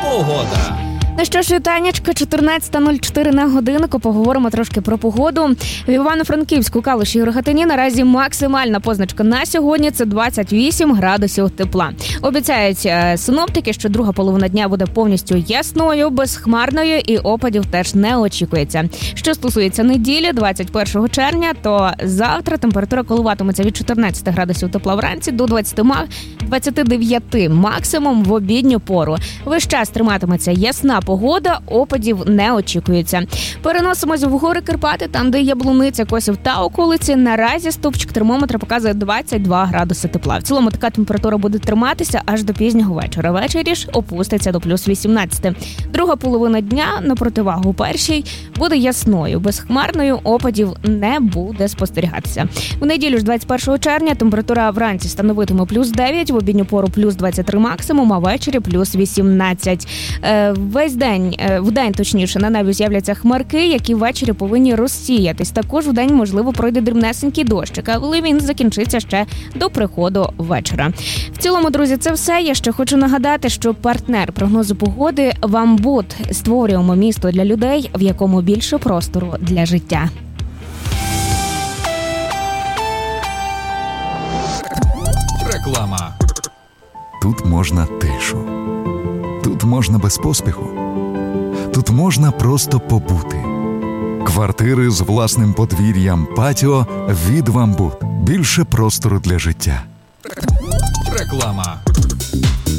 Погода. Ну що ж, вітанечко, 14:04 на годинку. Поговоримо трошки про погоду. В Івано-Франківську, Калуші і Рогатині наразі максимальна позначка на сьогодні – це 28 градусів тепла. Обіцяють синоптики, що друга половина дня буде повністю ясною, безхмарною і опадів теж не очікується. Що стосується неділі, 21 червня, то завтра температура коливатиметься від 14 градусів тепла вранці до 29 максимум в обідню пору. Весь час триматиметься ясна погода, опадів не очікується. Переносимось в гори Карпати, там, де є Яблуниця, Косів та околиці. Наразі стовпчик термометра показує 22 градуси тепла. В цілому така температура буде триматися аж до пізнього вечора. Ввечері ж опуститься до плюс 18. Друга половина дня, на противагу першій, буде ясною, безхмарною, опадів не буде спостерігатися. В неділю ж 21 червня температура вранці становитиме плюс 9, в обідню пору плюс 23 максимум, а ввечері плюс 18. Вдень, точніше, на небі з'являться хмарки, які ввечері повинні розсіятись. Також вдень, можливо, пройде дрібнесенький дощик, але він закінчиться ще до приходу вечора. В цілому, друзі, це все. Я ще хочу нагадати, що партнер прогнозу погоди «Вамбут». Створюємо місто для людей, в якому більше простору для життя. Реклама. Тут можна тишу. Тут можна без поспіху. Тут можна просто побути. Квартири з власним подвір'ям, патіо від «Вамбут». Більше простору для життя. Реклама.